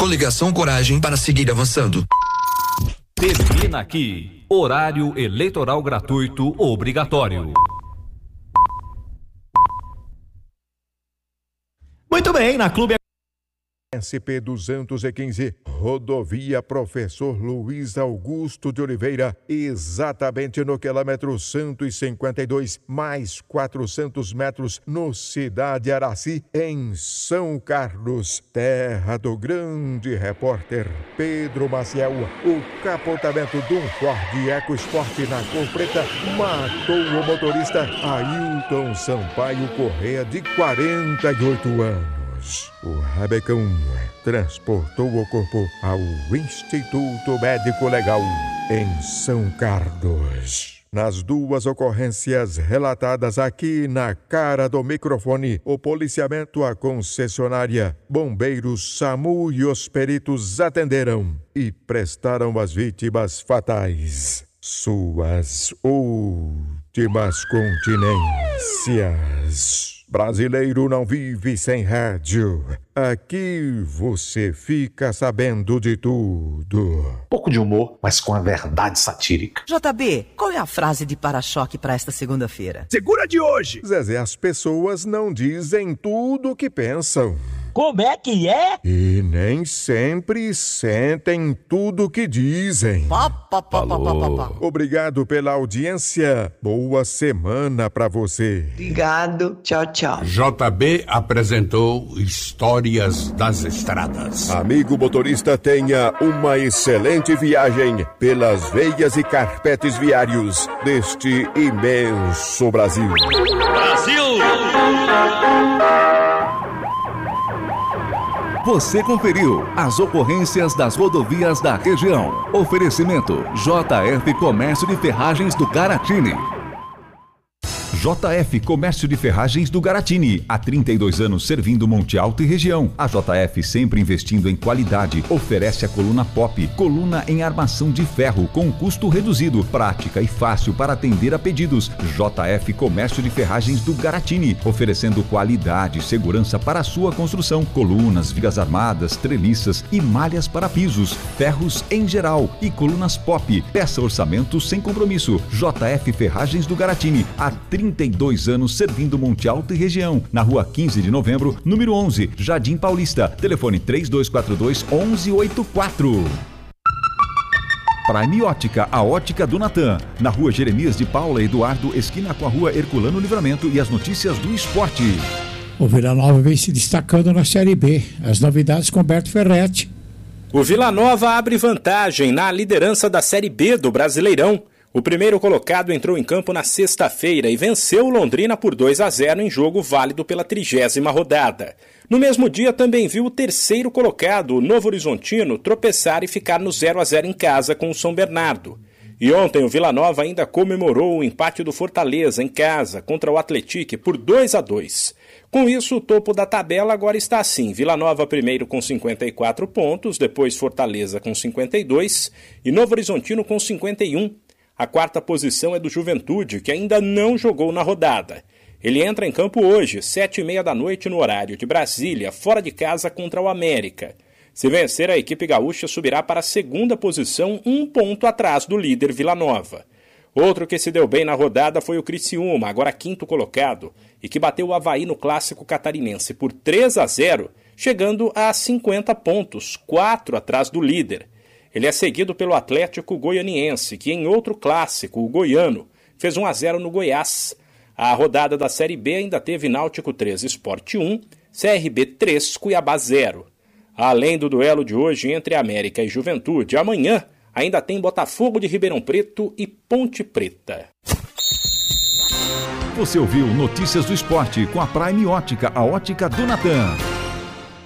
Coligação Coragem para seguir avançando. Termina aqui. Horário eleitoral gratuito obrigatório. Muito bem, na Clube SP 215, rodovia Professor Luiz Augusto de Oliveira, exatamente no quilômetro 152, mais 400 metros, no Cidade Araci, em São Carlos, terra do grande repórter Pedro Maciel. O capotamento de um Ford EcoSport na cor preta matou o motorista Ailton Sampaio Correia, de 48 anos. O rabecão transportou o corpo ao Instituto Médico Legal em São Carlos. Nas duas ocorrências relatadas aqui na cara do microfone, o policiamento, a concessionária, bombeiros, SAMU e os peritos atenderam e prestaram às vítimas fatais suas últimas continências. Brasileiro não vive sem rádio. Aqui você fica sabendo de tudo. Pouco de humor, mas com a verdade satírica. JB, qual é a frase de para-choque para esta segunda-feira? Segura de hoje! Zezé, as pessoas não dizem tudo o que pensam. Como é que é? E nem sempre sentem tudo o que dizem. Obrigado pela audiência. Boa semana pra você. Obrigado. Tchau, tchau. JB apresentou Histórias das Estradas. Amigo motorista, tenha uma excelente viagem pelas veias e carpetes viários deste imenso Brasil. Brasil! Você conferiu as ocorrências das rodovias da região. Oferecimento: JF Comércio de Ferragens do Garatini. JF Comércio de Ferragens do Garatini, há 32 anos servindo Monte Alto e região. A JF, sempre investindo em qualidade, oferece a coluna Pop, coluna em armação de ferro com custo reduzido, prática e fácil para atender a pedidos. JF Comércio de Ferragens do Garatini, oferecendo qualidade e segurança para a sua construção, colunas, vigas armadas, treliças e malhas para pisos, ferros em geral e colunas Pop. Peça orçamento sem compromisso. JF Ferragens do Garatini, há 32 anos servindo Monte Alto e região. Na rua 15 de novembro, número 11, Jardim Paulista. Telefone 3242-1184. Prime Ótica, a ótica do Natan. Na rua Jeremias de Paula Eduardo, esquina com a rua Herculano Livramento, e as notícias do esporte. O Vila Nova vem se destacando na Série B. As novidades com Berto Ferretti. O Vila Nova abre vantagem na liderança da Série B do Brasileirão. O primeiro colocado entrou em campo na sexta-feira e venceu o Londrina por 2-0 em jogo válido pela 30ª rodada. No mesmo dia também viu o terceiro colocado, o Novo Horizontino, tropeçar e ficar no 0-0 em casa com o São Bernardo. E ontem o Vila Nova ainda comemorou o empate do Fortaleza em casa contra o Atlético por 2-2. Com isso, o topo da tabela agora está assim: Vila Nova primeiro com 54 pontos, depois Fortaleza com 52 e Novo Horizontino com 51. A quarta posição é do Juventude, que ainda não jogou na rodada. Ele entra em campo hoje, 19h30 no horário de Brasília, fora de casa contra o América. Se vencer, a equipe gaúcha subirá para a segunda posição, 1 ponto atrás do líder Vila Nova. Outro que se deu bem na rodada foi o Criciúma, agora quinto colocado, e que bateu o Avaí no Clássico Catarinense por 3-0, chegando a 50 pontos, 4 atrás do líder. Ele é seguido pelo Atlético Goianiense, que em outro clássico, o Goiano, fez 1-0 no Goiás. A rodada da Série B ainda teve Náutico 3, Sport 1, CRB 3, Cuiabá 0. Além do duelo de hoje entre América e Juventude, amanhã ainda tem Botafogo de Ribeirão Preto e Ponte Preta. Você ouviu Notícias do Esporte com a Prime Ótica, a ótica do Natan.